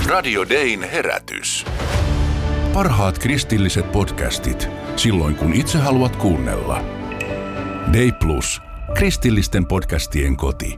Radio Dayn herätys. Parhaat kristilliset podcastit, silloin kun itse haluat kuunnella. Day Plus, kristillisten podcastien koti.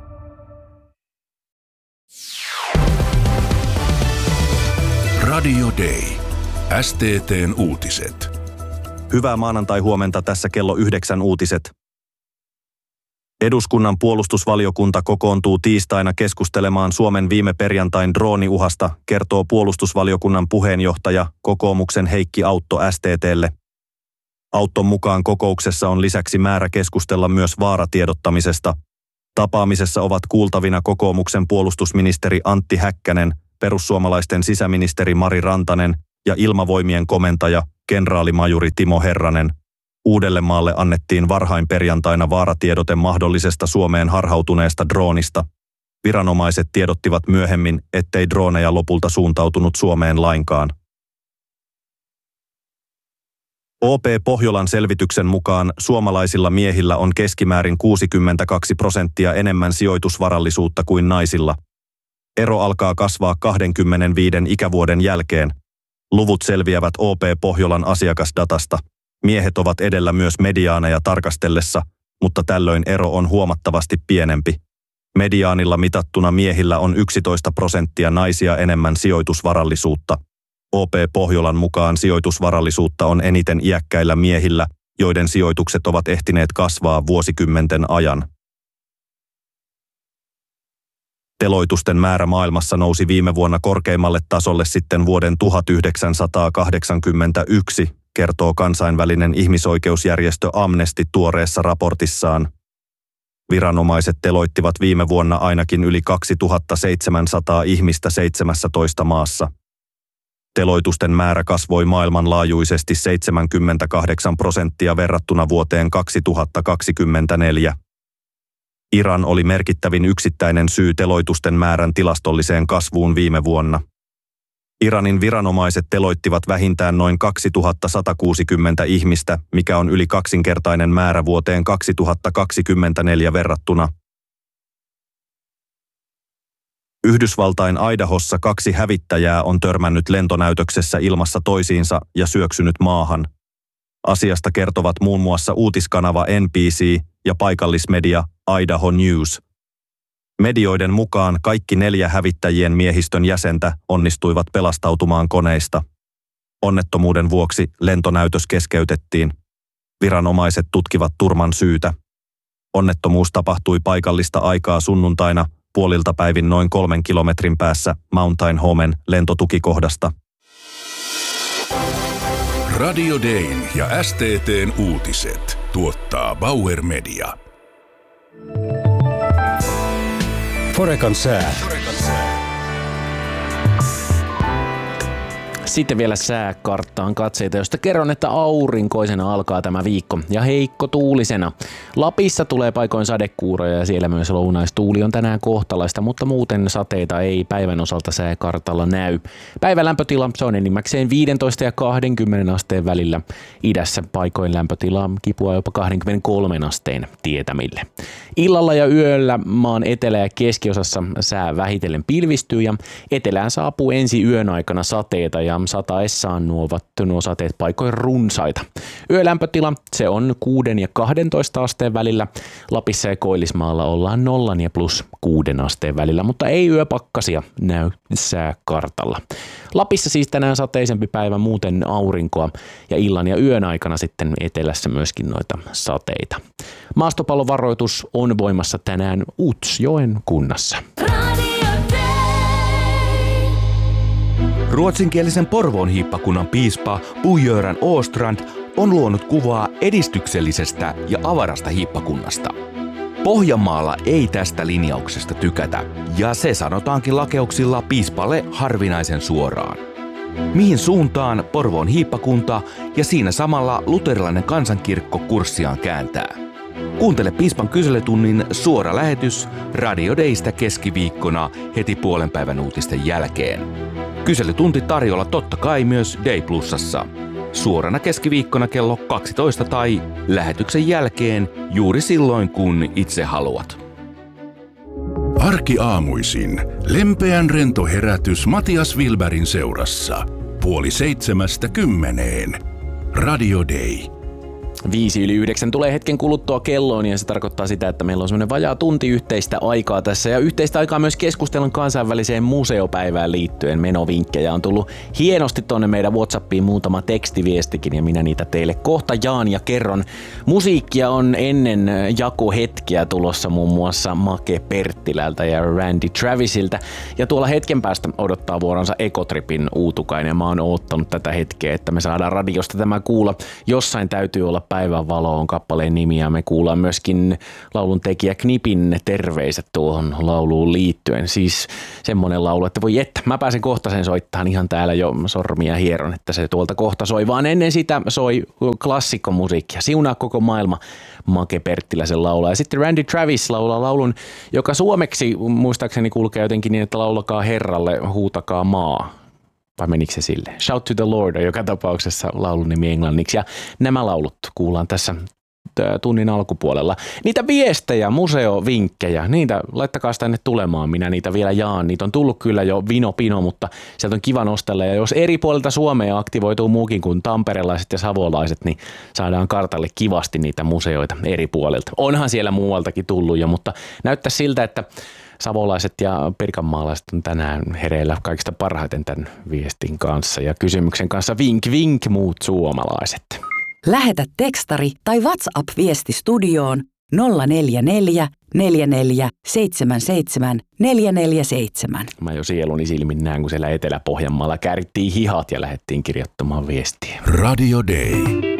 Radio Day. STT:n uutiset. Hyvää maanantai-huomenta, tässä kello 9 uutiset. Eduskunnan puolustusvaliokunta kokoontuu tiistaina keskustelemaan Suomen viime perjantain drooniuhasta, kertoo puolustusvaliokunnan puheenjohtaja kokoomuksen Heikki Autto STT:lle. Autton mukaan kokouksessa on lisäksi määrä keskustella myös vaaratiedottamisesta. Tapaamisessa ovat kuultavina kokoomuksen puolustusministeri Antti Häkkänen, perussuomalaisten sisäministeri Mari Rantanen ja ilmavoimien komentaja, kenraalimajuri Timo Herranen. Uudellemaalle annettiin varhain perjantaina vaaratiedote mahdollisesta Suomeen harhautuneesta droonista. Viranomaiset tiedottivat myöhemmin, ettei drooneja lopulta suuntautunut Suomeen lainkaan. OP Pohjolan selvityksen mukaan suomalaisilla miehillä on keskimäärin 62% enemmän sijoitusvarallisuutta kuin naisilla. Ero alkaa kasvaa 25 ikävuoden jälkeen. Luvut selviävät OP Pohjolan asiakasdatasta. Miehet ovat edellä myös mediaaneja tarkastellessa, mutta tällöin ero on huomattavasti pienempi. Mediaanilla mitattuna miehillä on 11% naisia enemmän sijoitusvarallisuutta. OP Pohjolan mukaan sijoitusvarallisuutta on eniten iäkkäillä miehillä, joiden sijoitukset ovat ehtineet kasvaa vuosikymmenten ajan. Teloitusten määrä maailmassa nousi viime vuonna korkeimmalle tasolle sitten vuoden 1981, kertoo kansainvälinen ihmisoikeusjärjestö Amnesty tuoreessa raportissaan. Viranomaiset teloittivat viime vuonna ainakin yli 2700 ihmistä 17 maassa. Teloitusten määrä kasvoi maailmanlaajuisesti 78% verrattuna vuoteen 2024. Iran oli merkittävin yksittäinen syy teloitusten määrän tilastolliseen kasvuun viime vuonna. Iranin viranomaiset teloittivat vähintään noin 2160 ihmistä, mikä on yli kaksinkertainen määrä vuoteen 2024 verrattuna. Yhdysvaltain Idahossa 2 hävittäjää on törmännyt lentonäytöksessä ilmassa toisiinsa ja syöksynyt maahan. Asiasta kertovat muun muassa uutiskanava NBC ja paikallismedia Idaho News. Medioiden mukaan kaikki 4 hävittäjien miehistön jäsentä onnistuivat pelastautumaan koneista. Onnettomuuden vuoksi lentonäytös keskeytettiin. Viranomaiset tutkivat turman syytä. Onnettomuus tapahtui paikallista aikaa sunnuntaina puolilta päivin noin 3 kilometrin päässä Mountain Homen lentotukikohdasta. Radio Dayn ja STT:n uutiset tuottaa Bauer Media. Forekan sää. Sitten vielä sääkarttaan katseita, josta kerron, että aurinkoisena alkaa tämä viikko ja heikko tuulisena. Lapissa tulee paikoin sadekuuroja ja siellä myös lounaistuuli on tänään kohtalaista, mutta muuten sateita ei päivän osalta sääkartalla näy. Päivän lämpötila se on enimmäkseen 15 ja 20 asteen välillä. Idässä paikoin lämpötila kipua jopa 23 asteen tietämille. Illalla ja yöllä maan etelä- ja keskiosassa sää vähitellen pilvistyy ja etelään saapuu ensi yön aikana sateita ja sataessaan nuo sateet paikoin runsaita. Yölämpötila se on 6 ja 12 asteen välillä. Lapissa ja Koillismaalla ollaan 0 ja plus 6 asteen välillä, mutta ei yöpakkasia näy sääkartalla. Lapissa siis tänään sateisempi päivä, muuten aurinkoa ja illan ja yön aikana sitten etelässä myöskin noita sateita. Maastopallovaroitus on voimassa tänään Utsjoen kunnassa. Ruotsinkielisen Porvoon hiippakunnan piispa Bo-Göran Åstrand on luonut kuvaa edistyksellisestä ja avarasta hiippakunnasta. Pohjanmaalla ei tästä linjauksesta tykätä, ja se sanotaankin lakeuksilla piispalle harvinaisen suoraan. Mihin suuntaan Porvoon hiippakunta ja siinä samalla luterilainen kansankirkko kurssiaan kääntää? Kuuntele piispan kyselytunnin suora lähetys Radio Daystä keskiviikkona heti puolenpäivän uutisten jälkeen. Kyselytunti tarjolla totta kai myös Day Plusassa. Suorana keskiviikkona kello 12 tai lähetyksen jälkeen juuri silloin kun itse haluat. Arkiaamuisin lempeän rento herätys Matias Wilbergin seurassa. 6:30. Radio Day. 8:05 tulee hetken kuluttua kelloon ja se tarkoittaa sitä, että meillä on semmoinen vajaa tunti yhteistä aikaa tässä ja yhteistä aikaa myös keskustelun kansainväliseen museopäivään liittyen. Menovinkkejä on tullut hienosti tonne meidän WhatsAppiin muutama tekstiviestikin ja minä niitä teille kohta jaan ja kerron. Musiikkia on ennen jakohetkiä tulossa muun muassa Make Perttilältä ja Randy Travisiltä ja tuolla hetken päästä odottaa vuoronsa Ekotripin Uutukainen ja mä oon oottanut tätä hetkeä, että me saadaan radiosta tämä kuulla. Jossain täytyy olla Päivänvalo on kappaleen nimi ja me kuullaan myöskin laulun tekijä Knipin terveiset tuohon lauluun liittyen. Siis semmonen laulu, että voi että, mä pääsen kohta sen soittamaan ihan täällä jo sormia hieron, että se tuolta kohta soi, vaan ennen sitä soi klassikkomusiikkia. Siunaa koko maailma Make Perttiläsen laulaa. Ja sitten Randy Travis laulaa laulun, joka suomeksi muistaakseni kulkee jotenkin niin, että laulakaa Herralle, huutakaa maa. Vai menikö se silleen? Shout to the Lord on joka tapauksessa laulun nimi englanniksi. Ja nämä laulut kuullaan tässä tunnin alkupuolella. Niitä viestejä, museovinkkejä, niitä laittakaa tänne tulemaan. Minä niitä vielä jaan. Niitä on tullut kyllä jo vino, mutta sieltä on kiva nostella. Ja jos eri puolilta Suomea aktivoituu muukin kuin tamperelaiset ja savolaiset, niin saadaan kartalle kivasti niitä museoita eri puolilta. Onhan siellä muualtakin tullut jo, mutta näyttää siltä, että savolaiset ja pirkanmaalaiset on tänään hereillä kaikista parhaiten tämän viestin kanssa ja kysymyksen kanssa vink vink muut suomalaiset. Lähetä tekstari tai WhatsApp-viesti studioon 044 44 77 447. Mä jo sieluni silmin näen, kun siellä Etelä-Pohjanmaalla käärittiin hihat ja lähdettiin kirjoittamaan viestiä. Radio Day.